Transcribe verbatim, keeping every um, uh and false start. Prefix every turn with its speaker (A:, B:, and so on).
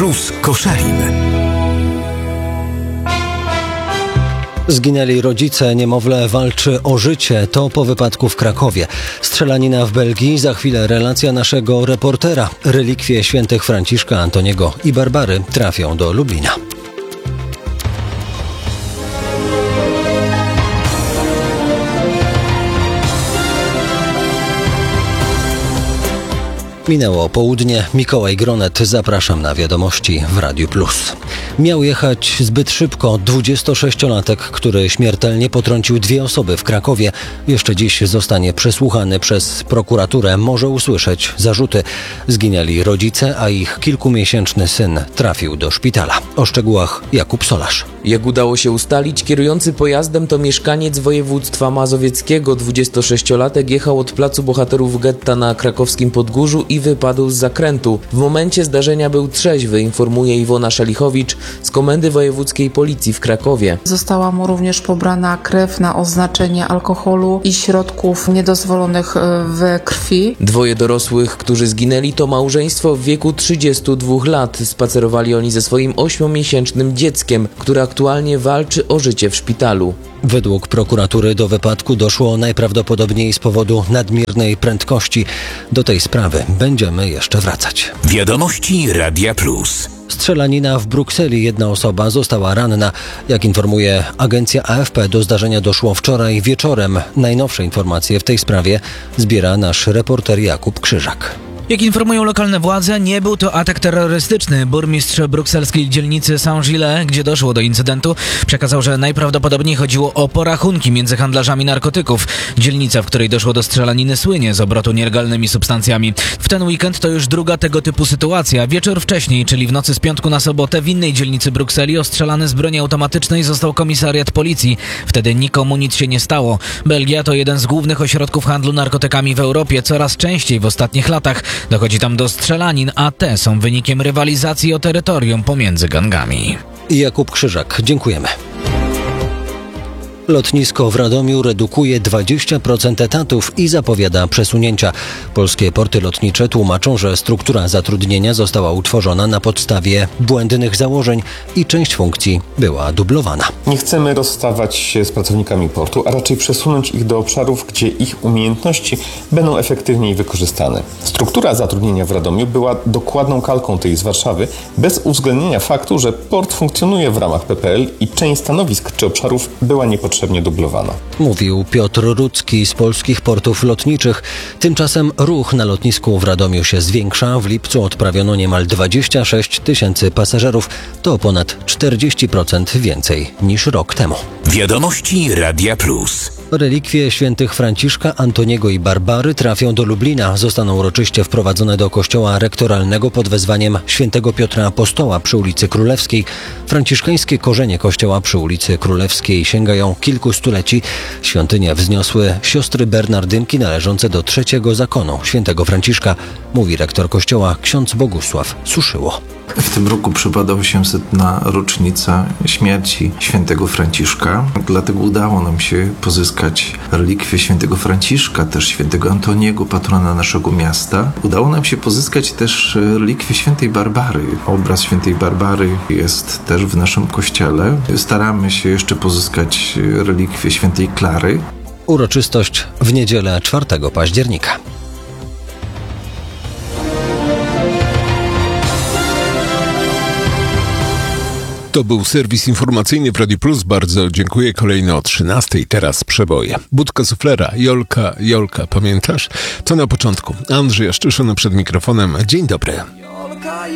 A: Plus Koszalin.
B: Zginęli rodzice, niemowlę walczy o życie. To po wypadku w Krakowie. Strzelanina w Belgii, za chwilę relacja naszego reportera. Relikwie świętych Franciszka, Antoniego i Barbary trafią do Lublina. Minęło południe. Mikołaj Gronet, zapraszam na wiadomości w Radiu Plus. Miał jechać zbyt szybko. dwudziestosześciolatek, który śmiertelnie potrącił dwie osoby w Krakowie, jeszcze dziś zostanie przesłuchany przez prokuraturę. Może usłyszeć zarzuty. Zginęli rodzice, a ich kilkumiesięczny syn trafił do szpitala. O szczegółach Jakub Solarz.
C: Jak udało się ustalić, kierujący pojazdem to mieszkaniec województwa mazowieckiego. dwudziestosześciolatek jechał od placu Bohaterów Getta na krakowskim Podgórzu i wypadł z zakrętu. W momencie zdarzenia był trzeźwy, informuje Iwona Szalichowicz z Komendy Wojewódzkiej Policji w Krakowie.
D: Została mu również pobrana krew na oznaczenie alkoholu i środków niedozwolonych we krwi.
C: Dwoje dorosłych, którzy zginęli, to małżeństwo w wieku trzydziestu dwóch lat. Spacerowali oni ze swoim ośmiomiesięcznym dzieckiem, które aktualnie walczy o życie w szpitalu.
B: Według prokuratury do wypadku doszło najprawdopodobniej z powodu nadmiernej prędkości. Do tej sprawy będziemy jeszcze wracać.
A: Wiadomości Radia Plus.
B: Strzelanina w Brukseli. Jedna osoba została ranna. Jak informuje agencja A F P, do zdarzenia doszło wczoraj wieczorem. Najnowsze informacje w tej sprawie zbiera nasz reporter Jakub Krzyżak.
E: Jak informują lokalne władze, nie był to atak terrorystyczny. Burmistrz brukselskiej dzielnicy Saint-Gilles, gdzie doszło do incydentu, przekazał, że najprawdopodobniej chodziło o porachunki między handlarzami narkotyków. Dzielnica, w której doszło do strzelaniny, słynie z obrotu nielegalnymi substancjami. W ten weekend to już druga tego typu sytuacja. Wieczór wcześniej, czyli w nocy z piątku na sobotę, w innej dzielnicy Brukseli ostrzelany z broni automatycznej został komisariat policji. Wtedy nikomu nic się nie stało. Belgia to jeden z głównych ośrodków handlu narkotykami w Europie. Coraz częściej w ostatnich latach dochodzi tam do strzelanin, a te są wynikiem rywalizacji o terytorium pomiędzy gangami.
B: Jakub Krzyżak, dziękujemy. Lotnisko w Radomiu redukuje dwadzieścia procent etatów i zapowiada przesunięcia. Polskie porty lotnicze tłumaczą, że struktura zatrudnienia została utworzona na podstawie błędnych założeń i część funkcji była dublowana.
F: Nie chcemy rozstawać się z pracownikami portu, a raczej przesunąć ich do obszarów, gdzie ich umiejętności będą efektywniej wykorzystane. Struktura zatrudnienia w Radomiu była dokładną kalką tej z Warszawy, bez uwzględnienia faktu, że port funkcjonuje w ramach P P L i część stanowisk czy obszarów była niepotrzebna. dublowana.
B: Mówił Piotr Rudzki z Polskich Portów Lotniczych. Tymczasem ruch na lotnisku w Radomiu się zwiększa. W lipcu odprawiono niemal dwadzieścia sześć tysięcy pasażerów. To ponad czterdzieści procent więcej niż rok temu.
A: Wiadomości Radia Plus.
B: Relikwie świętych Franciszka, Antoniego i Barbary trafią do Lublina. Zostaną uroczyście wprowadzone do kościoła rektoralnego pod wezwaniem świętego Piotra Apostoła przy ulicy Królewskiej. Franciszkańskie korzenie kościoła przy ulicy Królewskiej sięgają kilku stuleci. Świątynię wzniosły siostry Bernardynki należące do trzeciego zakonu świętego Franciszka, mówi rektor kościoła ksiądz Bogusław Suszyło.
G: W tym roku przypada osiemsetna rocznica śmierci świętego Franciszka, dlatego udało nam się pozyskać relikwie świętego Franciszka, też świętego Antoniego, patrona naszego miasta. Udało nam się pozyskać też relikwie świętej Barbary. Obraz świętej Barbary jest też w naszym kościele. Staramy się jeszcze pozyskać relikwie świętej Klary.
B: Uroczystość w niedzielę czwartego października.
H: To był serwis informacyjny w Radiu Plus. Bardzo dziękuję. Kolejno o trzynastej. Teraz przeboje. Budka suflera. Jolka, Jolka. Pamiętasz? To na początku. Andrzej Jaszczyszyn przed mikrofonem. Dzień dobry.